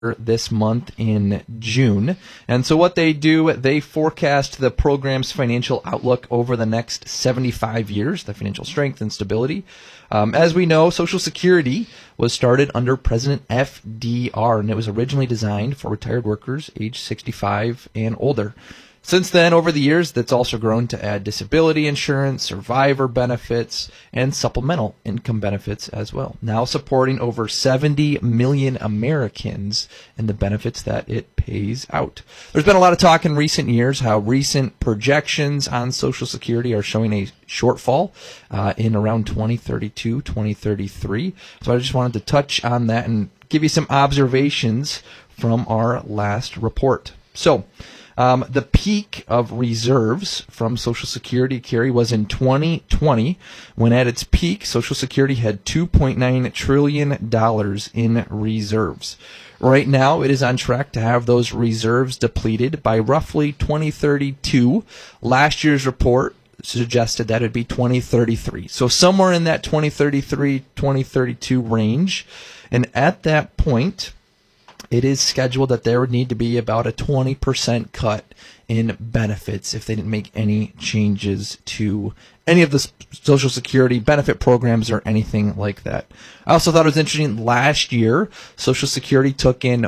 this month in June. And so what they do, they forecast the program's financial outlook over the next 75 years, the financial strength and stability. As we know, Social Security was started under President FDR, and it was originally designed for retired workers age 65 and older. Since then, over the years, that's also grown to add disability insurance, survivor benefits, and supplemental income benefits as well, now supporting over 70 million Americans in the benefits that it pays out. There's been a lot of talk in recent years how recent projections on Social Security are showing a shortfall in around 2032, 2033. So I just wanted to touch on that and give you some observations from our last report. So, the peak of reserves from Social Security, Carrie, was in 2020, when at its peak, Social Security had $2.9 trillion in reserves. Right now, it is on track to have those reserves depleted by roughly 2032. Last year's report suggested that it'd be 2033. So somewhere in that 2033, 2032 range. And at that point, it is scheduled that there would need to be about a 20% cut in benefits if they didn't make any changes to any of the Social Security benefit programs or anything like that. I also thought it was interesting, last year, Social Security took in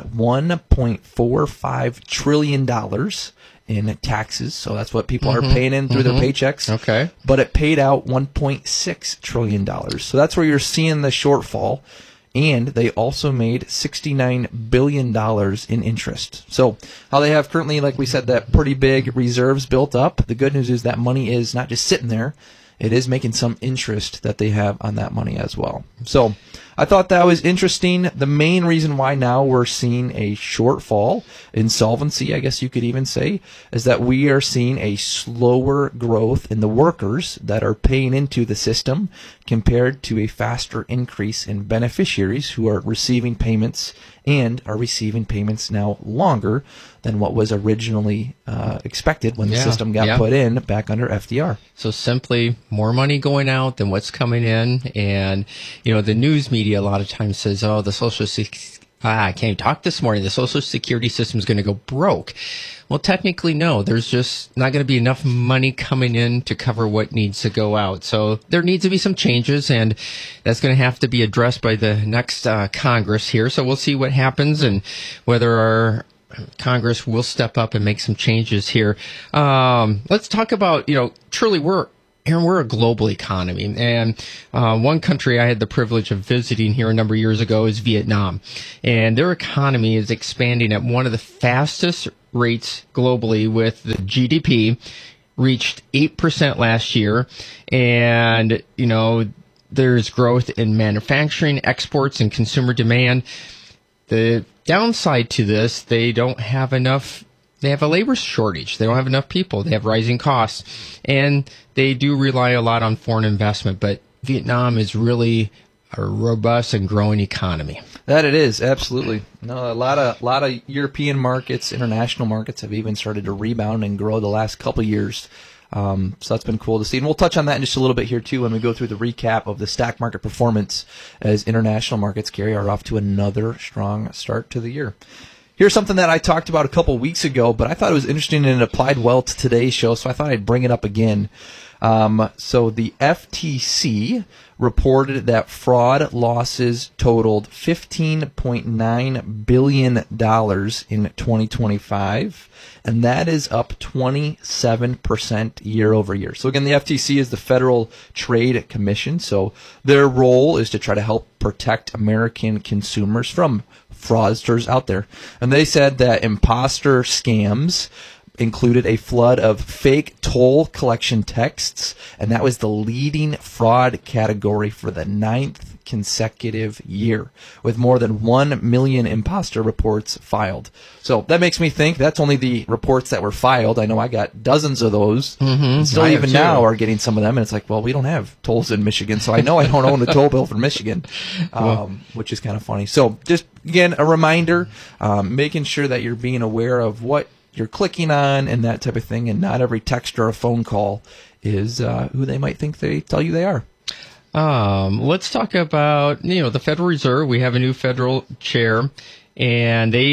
$1.45 trillion in taxes. So that's what people are paying in through their paychecks. Okay. But it paid out $1.6 trillion. So that's where you're seeing the shortfall. And they also made $69 billion in interest. So how they have currently, like we said, that pretty big reserves built up. The good news is that money is not just sitting there. It is making some interest that they have on that money as well. So I thought that was interesting. The main reason why now we're seeing a shortfall, insolvency, I guess you could even say, is that we are seeing a slower growth in the workers that are paying into the system compared to a faster increase in beneficiaries who are receiving payments and are receiving payments now longer than what was originally expected when the system got put in back under FDR. So simply more money going out than what's coming in. And, the news media a lot of times says, oh, the I can't even talk this morning. The Social Security system is going to go broke. Well, technically, no. There's just not going to be enough money coming in to cover what needs to go out. So there needs to be some changes, and that's going to have to be addressed by the next Congress here. So we'll see what happens and whether our Congress will step up and make some changes here. Let's talk about, truly we're a global economy, and one country I had the privilege of visiting here a number of years ago is Vietnam, and their economy is expanding at one of the fastest rates globally, with the GDP reached 8% last year, and there's growth in manufacturing, exports, and consumer demand. The downside to this, they have a labor shortage. They don't have enough people. They have rising costs. And they do rely a lot on foreign investment. But Vietnam is really a robust and growing economy. That it is, absolutely. No, a lot of European markets, international markets have even started to rebound and grow the last couple of years. So that's been cool to see. And we'll touch on that in just a little bit here, too, when we go through the recap of the stock market performance as international markets, Gary, are off to another strong start to the year. Here's something that I talked about a couple weeks ago, but I thought it was interesting and it applied well to today's show, so I thought I'd bring it up again. So the FTC reported that fraud losses totaled $15.9 billion in 2025, and that is up 27% year over year. So again, the FTC is the Federal Trade Commission, so their role is to try to help protect American consumers from fraudsters out there. And they said that imposter scams included a flood of fake toll collection texts, and that was the leading fraud category for the 9th consecutive year, with more than 1 million imposter reports filed. So that makes me think that's only the reports that were filed. I know I got dozens of those. And still even now are getting some of them, and it's like, well, we don't have tolls in Michigan, so I know I don't own a toll bill from Michigan, which is kind of funny. So just, again, a reminder, making sure that you're being aware of what you're clicking on and that type of thing, and not every text or a phone call is who they might think they tell you they are. Let's talk about, the Federal Reserve. We have a new federal chair, and they